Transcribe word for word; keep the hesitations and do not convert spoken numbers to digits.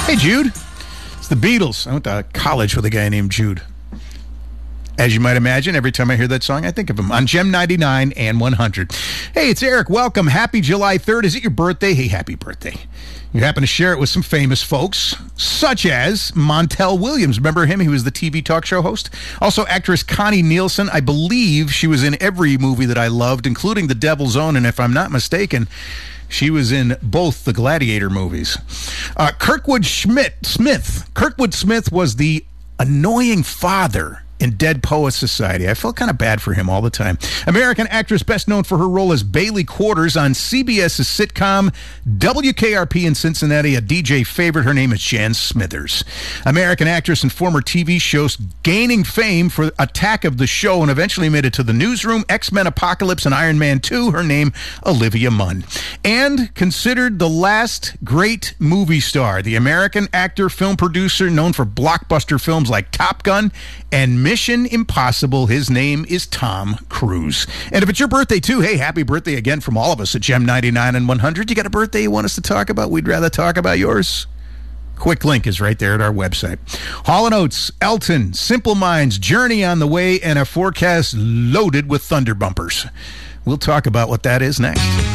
Hey, Jude. It's the Beatles. I went to college with a guy named Jude. As you might imagine, every time I hear that song, I think of him on Gem ninety-nine and one hundred. Hey, it's Eric. Welcome. Happy July third. Is it your birthday? Hey, happy birthday. You happen to share it with some famous folks, such as Montel Williams. Remember him? He was the T V talk show host. Also, actress Connie Nielsen. I believe she was in every movie that I loved, including The Devil's Own, and if I'm not mistaken, she was in both the Gladiator movies. Uh, Kirkwood Schmidt, Smith. Kirkwood Smith was the annoying father in Dead Poets Society. I felt kind of bad for him all the time. American actress best known for her role as Bailey Quarters on CBS's sitcom W K R P in Cincinnati, a D J favorite. Her name is Jan Smithers. American actress and former T V shows gaining fame for Attack of the Show and eventually made it to The Newsroom, X-Men Apocalypse, and Iron Man two. Her name, Olivia Munn. And considered the last great movie star, the American actor, film producer known for blockbuster films like Top Gun and Mission Impossible. His name is Tom Cruise. And if it's your birthday too, hey, happy birthday again from all of us at Gem ninety-nine and one hundred. You got a birthday you want us to talk about? We'd rather talk about yours. Quick link is right there at our website. Hall and Oates, Elton, Simple Minds, Journey on the way, and a forecast loaded with thunder bumpers. We'll talk about what that is next.